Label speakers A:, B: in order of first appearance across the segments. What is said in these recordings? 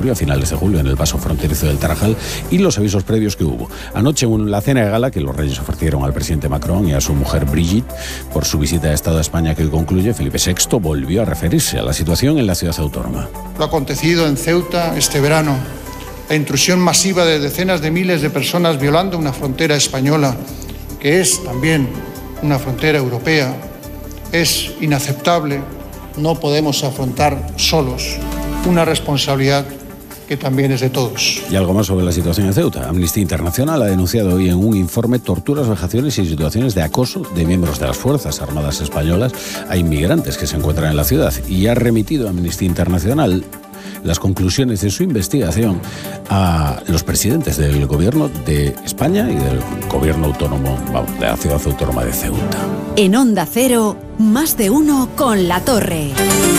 A: ocurrió a finales de julio en el paso fronterizo del Tarajal y los avisos previos que hubo. Anoche, en la cena de gala que los reyes ofrecieron al presidente Macron y a su mujer Brigitte por su visita de Estado a España que hoy concluye, Felipe VI volvió a referirse a la situación en la ciudad autónoma.
B: Lo acontecido en Ceuta este verano, la intrusión masiva de decenas de miles de personas violando una frontera española, que es también una frontera europea, es inaceptable. No podemos afrontar solos una responsabilidad que también es de todos.
A: Y algo más sobre la situación en Ceuta. Amnistía Internacional ha denunciado hoy en un informe torturas, vejaciones y situaciones de acoso de miembros de las Fuerzas Armadas españolas a inmigrantes que se encuentran en la ciudad y ha remitido a Amnistía Internacional las conclusiones de su investigación a los presidentes del gobierno de España y del gobierno autónomo de la ciudad autónoma de Ceuta.
C: En Onda Cero, más de uno con La Torre.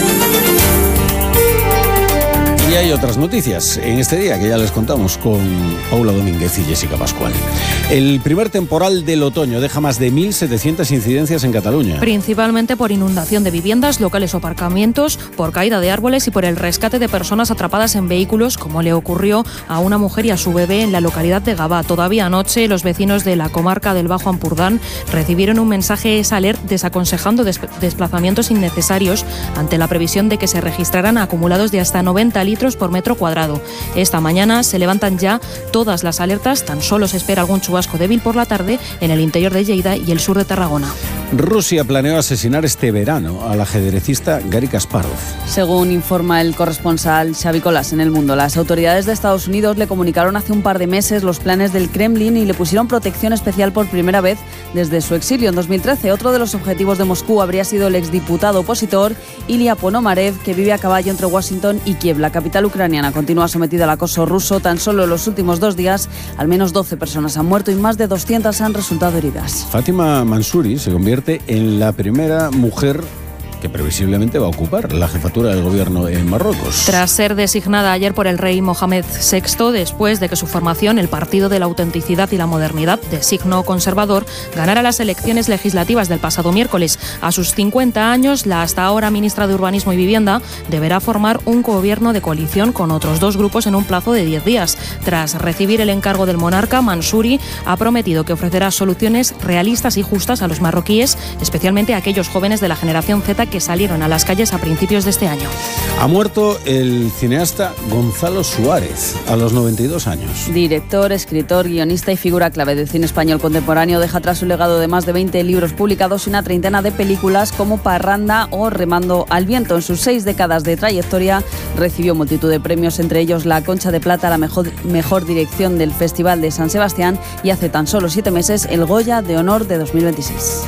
A: Y hay otras noticias en este día que ya les contamos con Paula Domínguez y Jessica Pascual. El primer temporal del otoño deja más de 1.700 incidencias en Cataluña.
D: Principalmente por inundación de viviendas, locales o aparcamientos, por caída de árboles y por el rescate de personas atrapadas en vehículos, como le ocurrió a una mujer y a su bebé en la localidad de Gavà. Todavía anoche, los vecinos de la comarca del Bajo Ampurdán recibieron un mensaje SALER desaconsejando desplazamientos innecesarios ante la previsión de que se registraran acumulados de hasta 90 litros por metro cuadrado. Esta mañana se levantan ya todas las alertas, tan solo se espera algún chubasco débil por la tarde en el interior de Lleida y el sur de Tarragona.
A: Rusia planeó asesinar este verano al ajedrecista Garry Kasparov.
E: Según informa el corresponsal Xavi Colás en El Mundo, las autoridades de Estados Unidos le comunicaron hace un par de meses los planes del Kremlin y le pusieron protección especial por primera vez desde su exilio en 2013. Otro de los objetivos de Moscú habría sido el exdiputado opositor Ilya Ponomarev, que vive a caballo entre Washington y Kiev. La capital ucraniana continúa sometida al acoso ruso. Tan solo en los últimos 2 días, al menos 12 personas han muerto y más de 200 han resultado heridas.
A: Fátima Mansouri se convierte en la primera mujer que previsiblemente va a ocupar la jefatura del gobierno en Marruecos.
D: Tras ser designada ayer por el rey Mohamed VI, después de que su formación, el Partido de la Autenticidad y la Modernidad, de signo conservador, ganara las elecciones legislativas del pasado miércoles. A sus 50 años, la hasta ahora ministra de Urbanismo y Vivienda deberá formar un gobierno de coalición con otros 2 grupos en un plazo de 10 días. Tras recibir el encargo del monarca, Mansouri ha prometido que ofrecerá soluciones realistas y justas a los marroquíes, especialmente a aquellos jóvenes de la generación Z que salieron a las calles a principios de este año.
A: Ha muerto el cineasta Gonzalo Suárez a los 92 años.
E: Director, escritor, guionista y figura clave del cine español contemporáneo, deja atrás un legado de más de 20 libros publicados y una treintena de películas como Parranda o Remando al viento. En sus 6 décadas de trayectoria recibió multitud de premios, entre ellos la Concha de Plata, la mejor dirección del Festival de San Sebastián y hace tan solo 7 meses el Goya de Honor de 2026.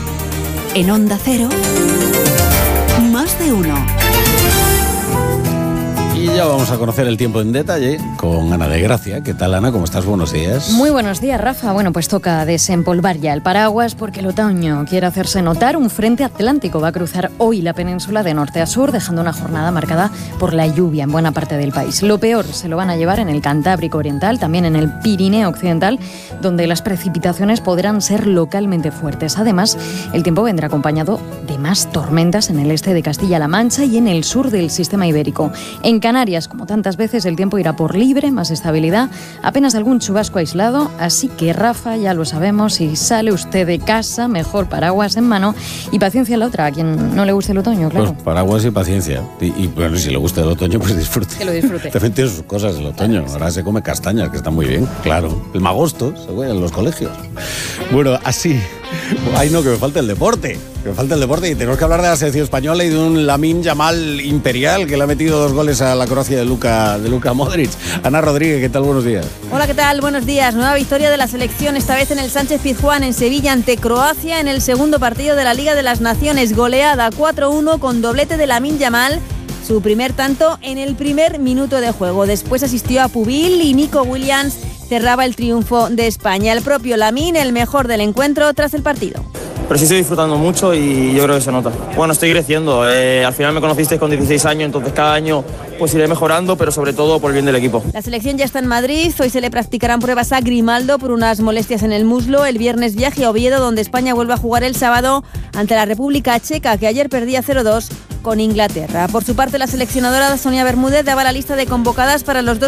C: En Onda Cero, más de uno.
A: Y ya vamos a conocer el tiempo en detalle con Ana de Gracia. ¿Qué tal, Ana? ¿Cómo estás? Buenos días.
F: Muy buenos días, Rafa. Bueno, pues toca desempolvar ya el paraguas porque el otoño quiere hacerse notar. Un frente atlántico va a cruzar hoy la península de norte a sur, dejando una jornada marcada por la lluvia en buena parte del país. Lo peor se lo van a llevar en el Cantábrico Oriental, también en el Pirineo Occidental, donde las precipitaciones podrán ser localmente fuertes. Además, el tiempo vendrá acompañado de más tormentas en el este de Castilla-La Mancha y en el sur del sistema ibérico. En Canarias, como tantas veces, el tiempo irá por libre, más estabilidad, apenas algún chubasco aislado, así que, Rafa, ya lo sabemos, si sale usted de casa, mejor paraguas en mano y paciencia en la otra, a quien no le guste el otoño, claro.
A: Pues paraguas y paciencia. Y bueno, si le gusta el otoño, pues disfrute.
F: Que lo disfrute.
A: También tiene sus cosas el otoño. Ahora se come castañas, que está muy bien, claro. El magosto se juega en los colegios. Bueno, así. Ay, no, que me falta el deporte. Que me falta el deporte y tenemos que hablar de la selección española y de un Lamine Yamal imperial que le ha metido 2 goles a la Croacia de Luka Modric. Ana Rodríguez, ¿qué tal? Buenos días.
G: Hola, ¿qué tal? Buenos días. Nueva victoria de la selección, esta vez en el Sánchez-Pizjuán en Sevilla ante Croacia en el segundo partido de la Liga de las Naciones. Goleada 4-1 con doblete de Lamine Yamal. Su primer tanto en el primer minuto de juego. Después asistió a Pubil y Nico Williams cerraba el triunfo de España. El propio Lamine, el mejor del encuentro tras el partido.
H: Pero sí estoy disfrutando mucho y yo creo que se nota. Bueno, estoy creciendo. Al final me conocisteis con 16 años, entonces cada año pues iré mejorando, pero sobre todo por el bien del equipo.
G: La selección ya está en Madrid. Hoy se le practicarán pruebas a Grimaldo por unas molestias en el muslo. El viernes viaje a Oviedo, donde España vuelve a jugar el sábado ante la República Checa, que ayer perdía 0-2 con Inglaterra. Por su parte, la seleccionadora Sonia Bermúdez daba la lista de convocadas para los 2